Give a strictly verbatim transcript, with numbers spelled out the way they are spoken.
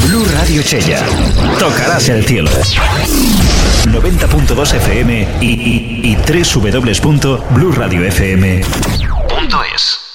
Blue Radio Chella. Tocarás el cielo. noventa punto dos F M y, y, y doble u doble u doble u punto blue radio f m punto es.